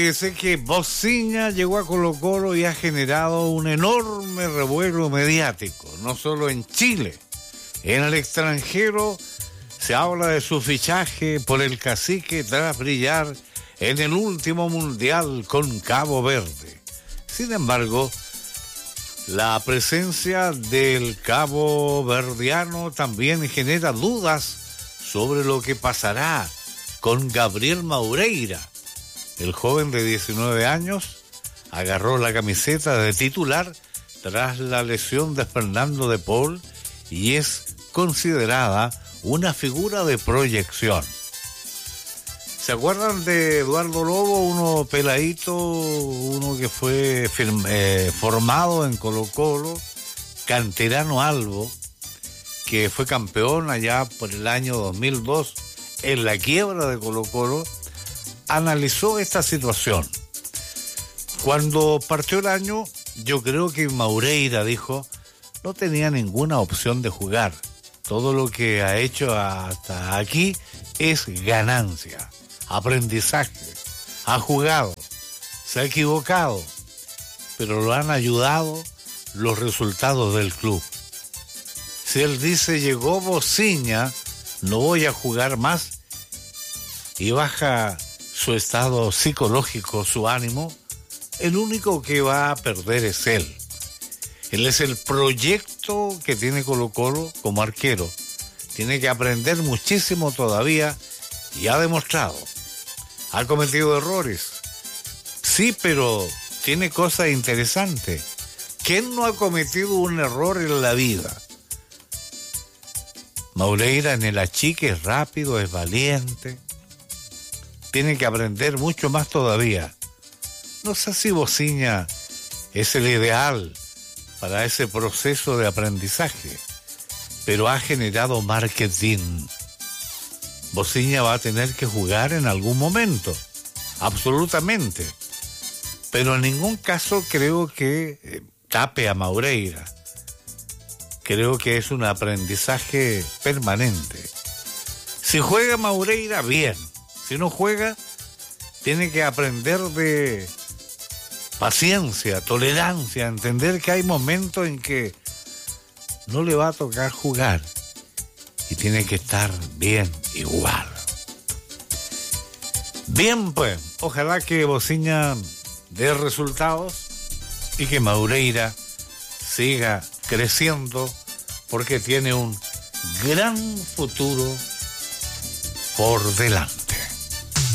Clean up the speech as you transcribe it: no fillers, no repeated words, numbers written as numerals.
Fíjese que Bociña llegó a Colo-Colo y ha generado un enorme revuelo mediático, no solo en Chile. En el extranjero se habla de su fichaje por el Cacique tras brillar en el último mundial con Cabo Verde. Sin embargo, la presencia del cabo verdiano también genera dudas sobre lo que pasará con Gabriel Maureira. El joven de 19 años agarró la camiseta de titular tras la lesión de Fernando de Paul y es considerada una figura de proyección. ¿Se acuerdan de Eduardo Lobo, uno peladito, uno que fue formado en Colo-Colo, canterano Albo, que fue campeón allá por el año 2002 en la quiebra de Colo-Colo? Analizó esta situación. Cuando partió el año, yo creo que Maureira dijo, no tenía ninguna opción de jugar. Todo lo que ha hecho hasta aquí es ganancia, aprendizaje. Ha jugado, se ha equivocado, pero lo han ayudado los resultados del club. Si él dice, llegó Bociña, no voy a jugar más, y baja su estado psicológico, su ánimo, el único que va a perder es él. Él es el proyecto que tiene Colo-Colo como arquero. Tiene que aprender muchísimo todavía y ha demostrado. Ha cometido errores. Sí, pero tiene cosas interesantes. ¿Quién no ha cometido un error en la vida? Maureira en el achique es rápido, es valiente. Tiene que aprender mucho más todavía. No sé si Bociña es el ideal para ese proceso de aprendizaje, pero ha generado marketing. Bociña va a tener que jugar en algún momento, absolutamente. Pero en ningún caso creo que tape a Maureira. Creo que es un aprendizaje permanente. Si juega Maureira, bien. Si no juega, tiene que aprender de paciencia, tolerancia, entender que hay momentos en que no le va a tocar jugar y tiene que estar bien igual. Bien, pues, ojalá que Bociña dé resultados y que Maureira siga creciendo porque tiene un gran futuro por delante.